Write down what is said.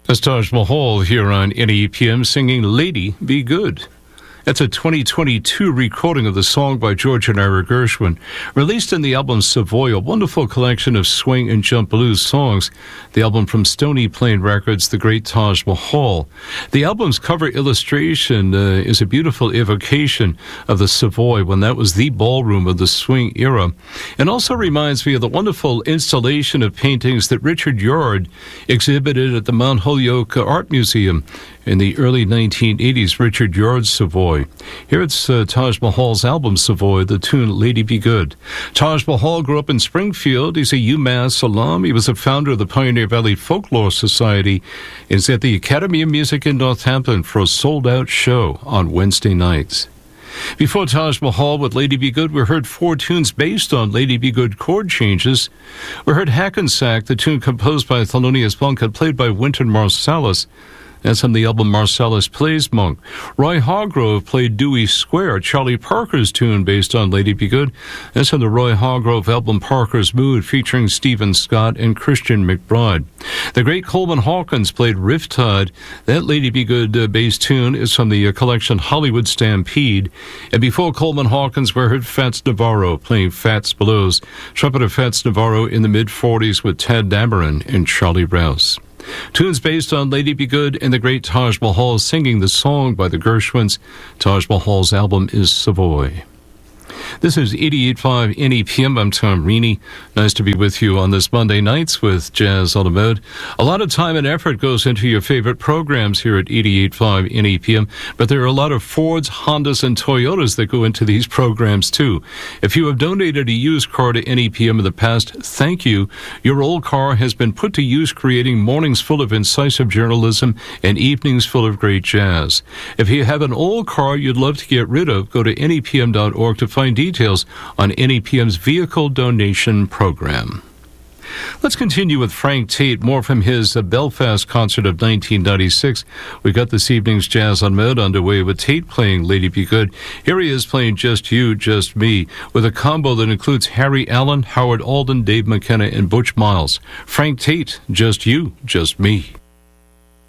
That's Taj Mahal here on NEPM singing Lady Be Good. That's a 2022 recording of the song by George and Ira Gershwin, released in the album Savoy, a wonderful collection of swing and jump blues songs. The album from Stony Plain Records, The Great Taj Mahal. The album's cover illustration is a beautiful evocation of the Savoy when that was the ballroom of the swing era, and also reminds me of the wonderful installation of paintings that Richard Yard exhibited at the Mount Holyoke Art Museum in the early 1980s, Richard Yard's Savoy. Here it's Taj Mahal's album Savoy, the tune Lady Be Good. Taj Mahal grew up in Springfield. He's a UMass alum. He was a founder of the Pioneer Valley Folklore Society. He's at the Academy of Music in Northampton for a sold-out show on Wednesday nights. Before Taj Mahal with Lady Be Good, we heard four tunes based on Lady Be Good chord changes. We heard Hackensack, the tune composed by Thelonious Monk and played by Wynton Marsalis. That's on the album Marsalis Plays Monk. Roy Hargrove played Dewey Square, Charlie Parker's tune based on Lady Be Good. That's on the Roy Hargrove album Parker's Mood, featuring Stephen Scott and Christian McBride. The great Coleman Hawkins played Riptide. That Lady Be Good bass tune is from the collection Hollywood Stampede. And before Coleman Hawkins, we heard Fats Navarro playing Fats Blues. Trumpeter Fats Navarro in the mid-40s with Tad Dameron and Charlie Rouse. Tunes based on Lady Be Good and the great Taj Mahal singing the song by the Gershwins. Taj Mahal's album is Savoy. This is 88.5 NEPM. I'm Tom Reaney. Nice to be with you on this Monday nights with Jazz on the Mode. A lot of time and effort goes into your favorite programs here at 88.5 NEPM, but there are a lot of Fords, Hondas, and Toyotas that go into these programs too. If you have donated a used car to NEPM in the past, thank you. Your old car has been put to use creating mornings full of incisive journalism and evenings full of great jazz. If you have an old car you'd love to get rid of, go to nepm.org to find details on NEPM's vehicle donation program. Let's continue with Frank Tate, more from his Belfast concert of 1996. We got this evening's Jazz on Mode underway with Tate playing Lady Be Good. Here he is playing Just You, Just Me, with a combo that includes Harry Allen, Howard Alden, Dave McKenna, and Butch Miles. Frank Tate, Just You, Just Me.